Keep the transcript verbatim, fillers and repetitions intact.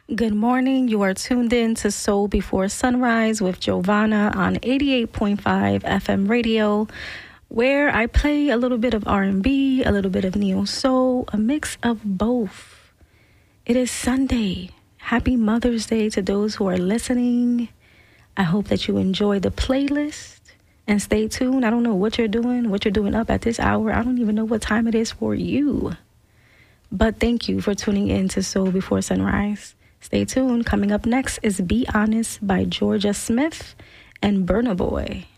Good morning. You are tuned in to Soul Before Sunrise with Giovanna on eighty-eight point five F M radio, where I play a little bit of R and B, a little bit of neo soul, a mix of both. It is Sunday. Happy Mother's Day to those who are listening. I hope that you enjoy the playlist and stay tuned. I don't know what you're doing, what you're doing up at this hour. I don't even know what time it is for you. But thank you for tuning in to Soul Before Sunrise. Stay tuned. Coming up next is Be Honest by Georgia Smith and Burna Boy.